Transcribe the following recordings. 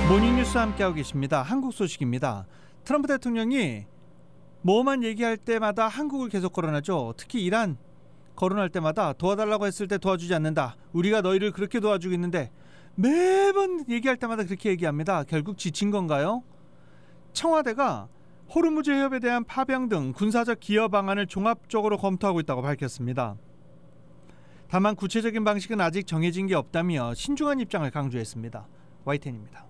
모닝뉴스 함께하고 계십니다. 한국 소식입니다. 트럼프 대통령이 뭐만 얘기할 때마다 한국을 계속 거론하죠. 특히 이란 거론할 때마다 도와달라고 했을 때 도와주지 않는다. 우리가 너희를 그렇게 도와주고 있는데 매번 얘기할 때마다 그렇게 얘기합니다. 결국 지친 건가요? 청와대가 호르무즈 해협에 대한 파병 등 군사적 기여 방안을 종합적으로 검토하고 있다고 밝혔습니다. 다만 구체적인 방식은 아직 정해진 게 없다며 신중한 입장을 강조했습니다. YTN입니다.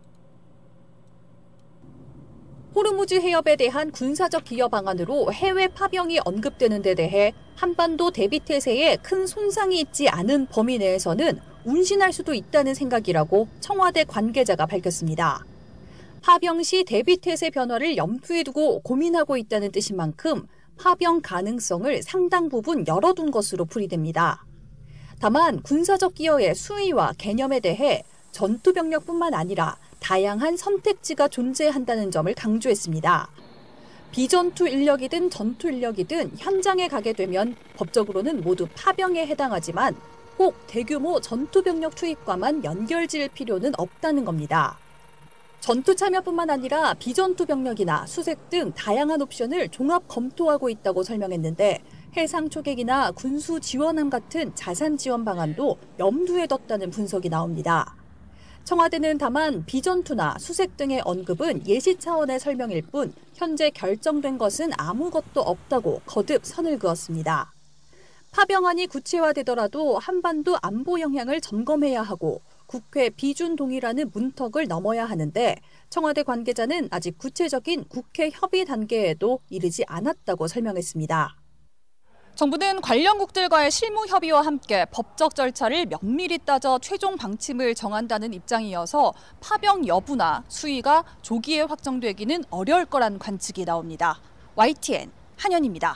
호르무즈 해협에 대한 군사적 기여 방안으로 해외 파병이 언급되는 데 대해 한반도 대비태세에 큰 손상이 있지 않은 범위 내에서는 운신할 수도 있다는 생각이라고 청와대 관계자가 밝혔습니다. 파병 시 대비태세 변화를 염두에 두고 고민하고 있다는 뜻인 만큼 파병 가능성을 상당 부분 열어둔 것으로 풀이됩니다. 다만 군사적 기여의 수위와 개념에 대해 전투병력뿐만 아니라 다양한 선택지가 존재한다는 점을 강조했습니다. 비전투 인력이든 전투 인력이든 현장에 가게 되면 법적으로는 모두 파병에 해당하지만 꼭 대규모 전투병력 투입과만 연결지을 필요는 없다는 겁니다. 전투 참여뿐만 아니라 비전투 병력이나 수색 등 다양한 옵션을 종합 검토하고 있다고 설명했는데 해상 초계기나 군수 지원함 같은 자산 지원 방안도 염두에 뒀다는 분석이 나옵니다. 청와대는 다만 비전투나 수색 등의 언급은 예시 차원의 설명일 뿐 현재 결정된 것은 아무것도 없다고 거듭 선을 그었습니다. 파병안이 구체화되더라도 한반도 안보 영향을 점검해야 하고 국회 비준 동의라는 문턱을 넘어야 하는데 청와대 관계자는 아직 구체적인 국회 협의 단계에도 이르지 않았다고 설명했습니다. 정부는 관련국들과의 실무 협의와 함께 법적 절차를 면밀히 따져 최종 방침을 정한다는 입장이어서 파병 여부나 수위가 조기에 확정되기는 어려울 거란 관측이 나옵니다. YTN 한현입니다.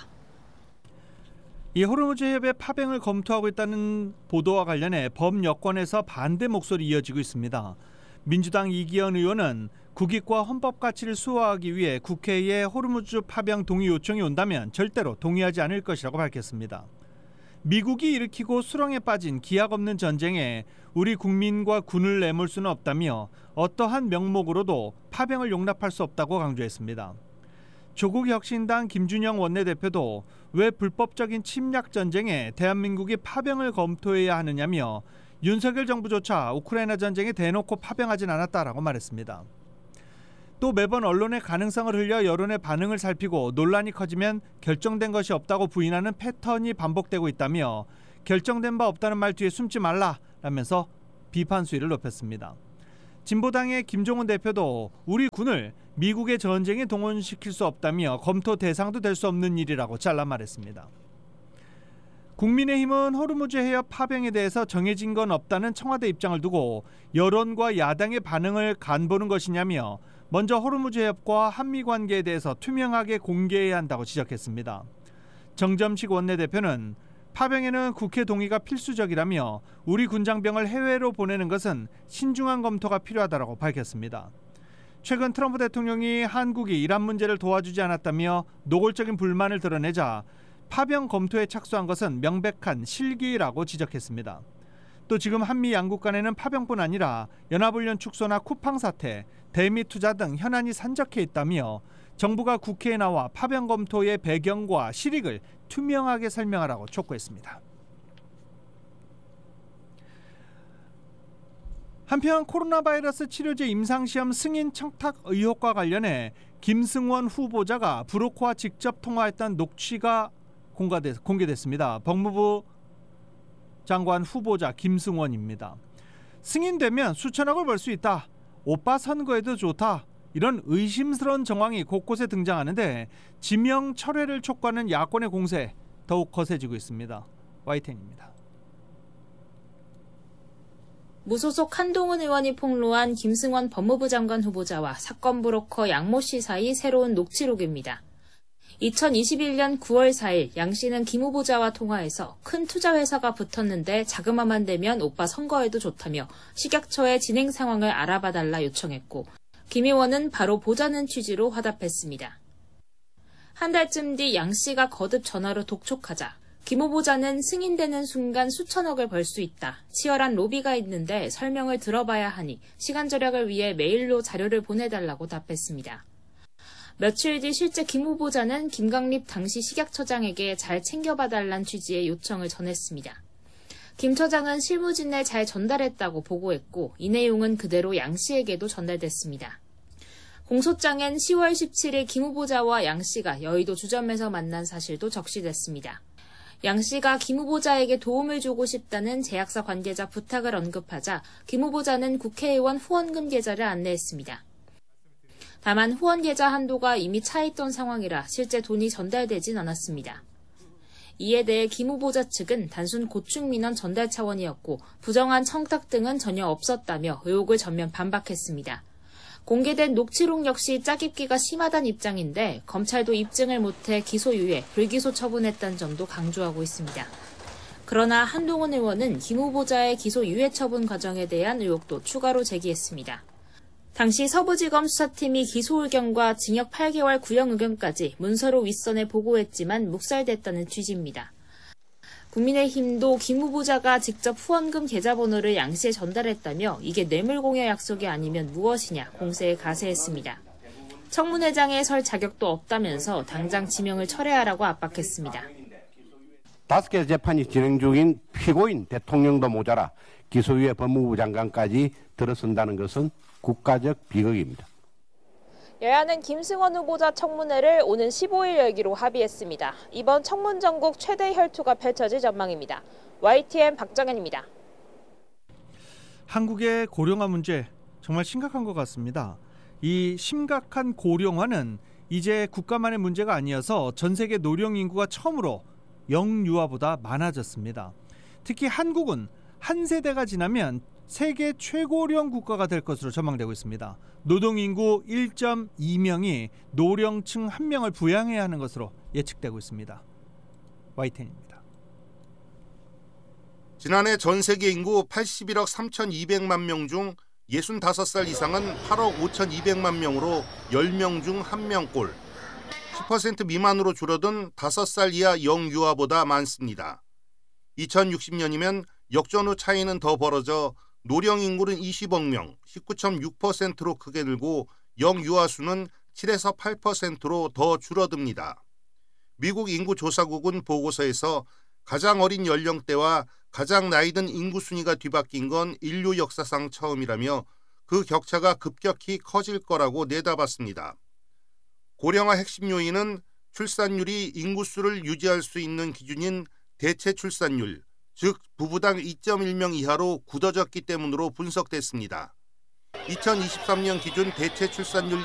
이 호르무즈 해협의 파병을 검토하고 있다는 보도와 관련해 범여권에서 반대 목소리 이어지고 있습니다. 민주당 이기현 의원은 국익과 헌법 가치를 수호하기 위해 국회에 호르무즈 파병 동의 요청이 온다면 절대로 동의하지 않을 것이라고 밝혔습니다. 미국이 일으키고 수렁에 빠진 기약 없는 전쟁에 우리 국민과 군을 내몰 수는 없다며 어떠한 명목으로도 파병을 용납할 수 없다고 강조했습니다. 조국혁신당 김준영 원내대표도 왜 불법적인 침략 전쟁에 대한민국이 파병을 검토해야 하느냐며 윤석열 정부조차 우크라이나 전쟁에 대놓고 파병하진 않았다라고 말했습니다. 또 매번 언론의 가능성을 흘려 여론의 반응을 살피고 논란이 커지면 결정된 것이 없다고 부인하는 패턴이 반복되고 있다며 결정된 바 없다는 말 뒤에 숨지 말라라면서 비판 수위를 높였습니다. 진보당의 김종훈 대표도 우리 군을 미국의 전쟁에 동원시킬 수 없다며 검토 대상도 될 수 없는 일이라고 잘라 말했습니다. 국민의힘은 호르무즈 해협 파병에 대해서 정해진 건 없다는 청와대 입장을 두고 여론과 야당의 반응을 간보는 것이냐며 먼저 호르무즈 해협과 한미 관계에 대해서 투명하게 공개해야 한다고 지적했습니다. 정점식 원내대표는 파병에는 국회 동의가 필수적이라며 우리 군장병을 해외로 보내는 것은 신중한 검토가 필요하다고 밝혔습니다. 최근 트럼프 대통령이 한국이 이란 문제를 도와주지 않았다며 노골적인 불만을 드러내자 파병 검토에 착수한 것은 명백한 실기라고 지적했습니다. 또 지금 한미 양국 간에는 파병뿐 아니라 연합훈련 축소나 쿠팡 사태, 대미 투자 등 현안이 산적해 있다며 정부가 국회에 나와 파병 검토의 배경과 실익을 투명하게 설명하라고 촉구했습니다. 한편 코로나 바이러스 치료제 임상시험 승인 청탁 의혹과 관련해 김승원 후보자가 브로커와 직접 통화했던 녹취가 공개됐습니다. 법무부 장관 후보자 김승원입니다. 승인되면 수천억을 벌 수 있다. 오빠 선거에도 좋다. 이런 의심스러운 정황이 곳곳에 등장하는데 지명 철회를 촉구하는 야권의 공세 더욱 거세지고 있습니다. YTN입니다. 무소속 한동훈 의원이 폭로한 김승원 법무부 장관 후보자와 사건 브로커 양모 씨 사이 새로운 녹취록입니다. 2021년 9월 4일 양 씨는 김 후보자와 통화해서 큰 투자회사가 붙었는데 자금화만 되면 오빠 선거에도 좋다며 식약처의 진행 상황을 알아봐달라 요청했고 김 의원은 바로 보자는 취지로 화답했습니다. 한 달쯤 뒤 양 씨가 거듭 전화로 독촉하자 김 후보자는 승인되는 순간 수천억을 벌 수 있다. 치열한 로비가 있는데 설명을 들어봐야 하니 시간 절약을 위해 메일로 자료를 보내달라고 답했습니다. 며칠 뒤 실제 김 후보자는 김강립 당시 식약처장에게 잘 챙겨봐달란 취지의 요청을 전했습니다. 김 처장은 실무진에 잘 전달했다고 보고했고 이 내용은 그대로 양 씨에게도 전달됐습니다. 공소장엔 10월 17일 김 후보자와 양 씨가 여의도 주점에서 만난 사실도 적시됐습니다. 양 씨가 김 후보자에게 도움을 주고 싶다는 제약사 관계자 부탁을 언급하자 김 후보자는 국회의원 후원금 계좌를 안내했습니다. 다만 후원 계좌 한도가 이미 차있던 상황이라 실제 돈이 전달되진 않았습니다. 이에 대해 김 후보자 측은 단순 고충민원 전달 차원이었고 부정한 청탁 등은 전혀 없었다며 의혹을 전면 반박했습니다. 공개된 녹취록 역시 짜깁기가 심하다는 입장인데 검찰도 입증을 못해 기소유예, 불기소 처분했다는 점도 강조하고 있습니다. 그러나 한동훈 의원은 김 후보자의 기소유예 처분 과정에 대한 의혹도 추가로 제기했습니다. 당시 서부지검 수사팀이 기소 의견과 징역 8개월 구형 의견까지 문서로 윗선에 보고했지만 묵살됐다는 취지입니다. 국민의힘도 김 후보자가 직접 후원금 계좌번호를 양 씨에 전달했다며 이게 뇌물공여 약속이 아니면 무엇이냐 공세에 가세했습니다. 청문회장에 설 자격도 없다면서 당장 지명을 철회하라고 압박했습니다. 5개 재판이 진행 중인 피고인 대통령도 모자라 기소유예 법무부 장관까지 들어선다는 것은 국가적 비극입니다. 여야는 김승원 후보자 청문회를 오는 15일 열기로 합의했습니다. 이번 청문 전국 최대 혈투가 펼쳐질 전망입니다. YTN 박정현입니다. 한국의 고령화 문제 정말 심각한 것 같습니다. 이 심각한 고령화는 이제 국가만의 문제가 아니어서 전 세계 노령 인구가 처음으로 영유아보다 많아졌습니다. 특히 한국은 한 세대가 지나면 세계 최고령 국가가 될 것으로 전망되고 있습니다. 노동인구 1.2명이 노령층 1명을 부양해야 하는 것으로 예측되고 있습니다. YTN입니다. 지난해 전 세계 인구 81억 3,200만 명 중 65살 이상은 8억 5,200만 명으로 10명 중 1명꼴, 10% 미만으로 줄어든 5살 이하 영유아보다 많습니다. 2060년이면 역전후 차이는 더 벌어져 노령 인구는 20억 명, 19.6%로 크게 늘고 영유아 수는 7에서 8%로 더 줄어듭니다. 미국 인구조사국은 보고서에서 가장 어린 연령대와 가장 나이든 인구 순위가 뒤바뀐 건 인류 역사상 처음이라며 그 격차가 급격히 커질 거라고 내다봤습니다. 고령화 핵심 요인은 출산율이 인구수를 유지할 수 있는 기준인 대체 출산율, 즉 부부당 2.1명 이하로 굳어졌기 때문으로 분석됐습니다. 2023년 기준 대체 출산율